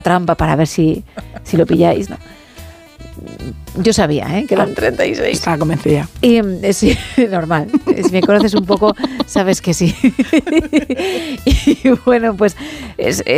trampa para ver si lo pilláis, ¿no? Yo sabía, que eran 36. Estaba convencida. Y sí, normal. Si me conoces un poco, sabes que sí. Y bueno, pues